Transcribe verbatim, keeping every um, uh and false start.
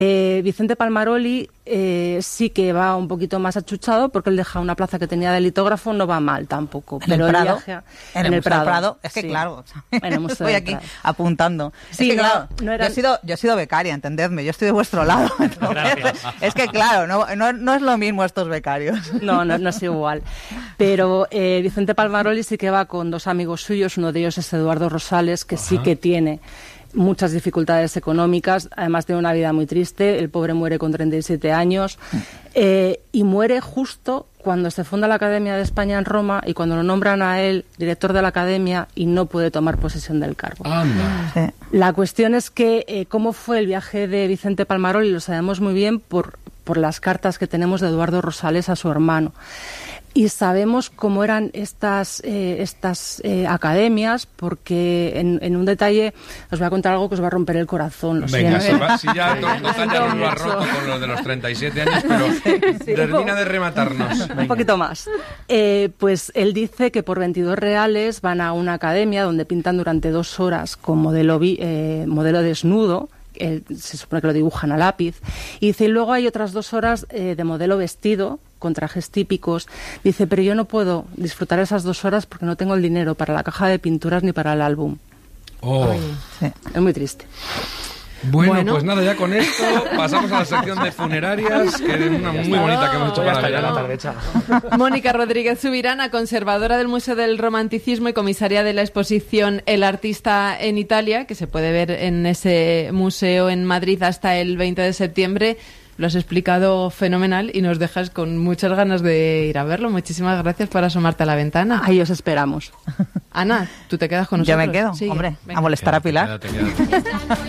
Eh, Vicente Palmaroli eh, sí que va un poquito más achuchado porque él deja una plaza que tenía de litógrafo, no va mal tampoco. ¿En pero el Prado? Viaje a, en, en el el Prado. Prado. Es que sí. claro, en el Museo estoy del aquí Prado. apuntando. Sí, es que no, claro, no era... yo, he sido, yo he sido becaria, entendedme, yo estoy de vuestro lado. Entonces, es que claro, no, no, no es lo mismo estos becarios. No, no, no es igual. Pero eh, Vicente Palmaroli sí que va con dos amigos suyos, uno de ellos es Eduardo Rosales, que Ajá. sí que tiene muchas dificultades económicas, además tiene una vida muy triste, el pobre muere con treinta y siete años eh, y muere justo cuando se funda la Academia de España en Roma y cuando lo nombran a él director de la Academia y no puede tomar posesión del cargo. Anda. Sí. La cuestión es que eh, cómo fue el viaje de Vicente Palmaroli lo sabemos muy bien por, por las cartas que tenemos de Eduardo Rosales a su hermano. Y sabemos cómo eran estas eh, estas eh, academias, porque en, en un detalle os voy a contar algo que os va a romper el corazón. Lo Venga, siento. si, va, si ya total ya nos lo ha roto con lo de los treinta y siete años, pero sí, termina de rematarnos. Venga. Un poquito más. Eh, pues él dice que por veintidós reales van a una academia donde pintan durante dos horas con modelo, vi, eh, modelo desnudo. Eh, se supone que lo dibujan a lápiz. Y dice, y luego hay otras dos horas eh, de modelo vestido, con trajes típicos. Dice, pero yo no puedo disfrutar esas dos horas porque no tengo el dinero para la caja de pinturas ni para el álbum. Oh. Sí, es muy triste. Bueno, bueno, pues nada, ya con esto pasamos a la sección de funerarias, que es una muy bonita que hemos hecho para la Mónica Rodríguez Subirana, conservadora del Museo del Romanticismo y comisaria de la exposición El Artista en Italia, que se puede ver en ese museo en Madrid hasta el veinte de septiembre. Lo has explicado fenomenal y nos dejas con muchas ganas de ir a verlo. Muchísimas gracias por asomarte a la ventana. Ahí os esperamos. Ana, ¿tú te quedas con nosotros? Yo me quedo, sí, hombre, venga. A molestar a Pilar. Quédate, quédate.